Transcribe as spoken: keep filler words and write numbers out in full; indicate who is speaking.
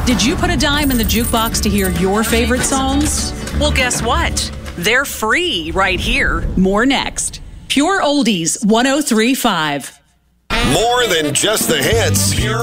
Speaker 1: Did you put a dime in the jukebox to hear your favorite songs? Well, guess what? They're free right here. More next. Pure Oldies one oh three point five.
Speaker 2: More than just the hits. Pure